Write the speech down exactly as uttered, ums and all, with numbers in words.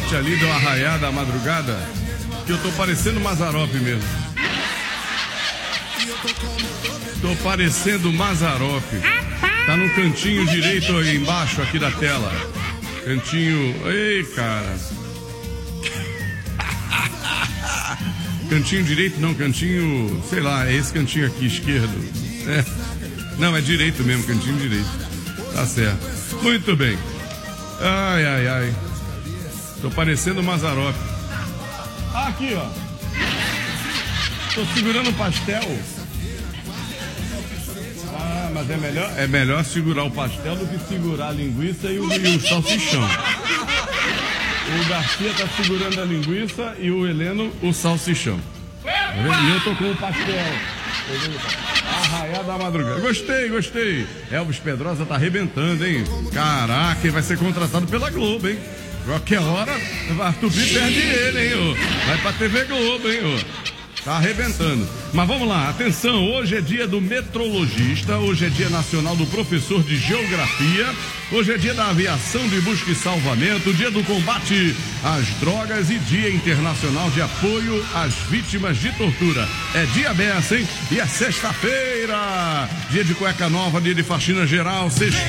parte ali do arraiá da madrugada, que eu tô parecendo Mazzaropi mesmo. Tô parecendo Mazzaropi. Tá no cantinho direito aí embaixo aqui da tela. Cantinho... Ei, cara. Cantinho direito, não, cantinho... Sei lá, é esse cantinho aqui, esquerdo. É. Não, é direito mesmo, cantinho direito. Tá certo. Muito bem. Ai, ai, ai. Tô parecendo Mazzaropi. Ah, aqui, ó. Tô segurando um pastel. Ah, mas é melhor, é melhor segurar o pastel do que segurar a linguiça e o, e o salsichão. O Garcia tá segurando a linguiça e o Heleno o salsichão. E eu tô com o pastel. Arraiá da madrugada. Gostei, gostei. Elvis Pedrosa tá arrebentando, hein? Caraca, ele vai ser contratado pela Globo, hein? Qualquer hora, Arthur B perde ele, hein? Ô? Vai pra T V Globo, hein? Ô? Tá arrebentando. Mas vamos lá, atenção, hoje é dia do metrologista, hoje é dia nacional do professor de geografia, hoje é dia da aviação de busca e salvamento, dia do combate às drogas e dia internacional de apoio às vítimas de tortura. É dia beça, hein? E é sexta-feira, dia de cueca nova, dia de faxina geral, sexta